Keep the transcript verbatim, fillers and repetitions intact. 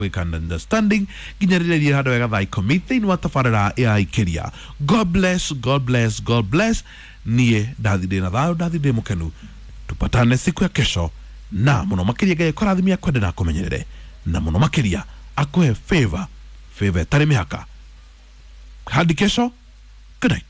we can understanding ginyarire hado wega thai committee ni watafarira ya ikiria. God bless, God bless, God bless. Nie ndathide na thao ndathide mukenu. Tupatane siku ya kesho na muno makiria gaye korathimia kwende na kumenyerere na muno makiria akwe favor favor tare mihaka hadi kesho. Good night.